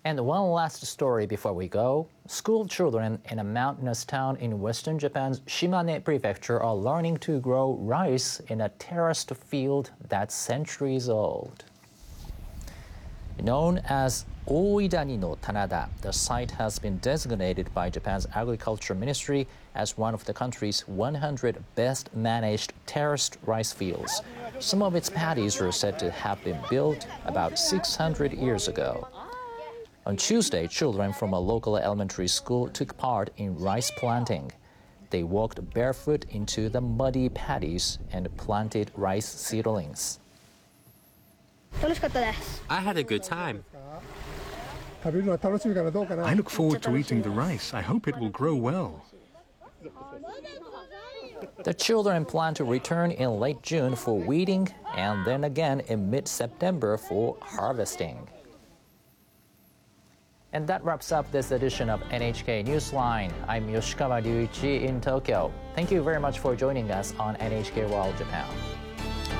And one last story before we go. School children in a mountainous town in western Japan's Shimane Prefecture are learning to grow rice in a terraced field that's centuries old. Known as Oidani no Tanada, the site has been designated by Japan's Agriculture Ministry as one of the country's 100 best managed terraced rice fields. Some of its paddies are said to have been built about 600 years ago. On Tuesday, children from a local elementary school took part in rice planting. They walked barefoot into the muddy paddies and planted rice seedlings. I had a good time. I look forward to eating the rice. I hope it will grow well. The children plan to return in late June for weeding and then again in mid-September for harvesting. And that wraps up this edition of NHK Newsline. I'm Yoshikawa Ryuichi in Tokyo. Thank you very much for joining us on NHK World Japan.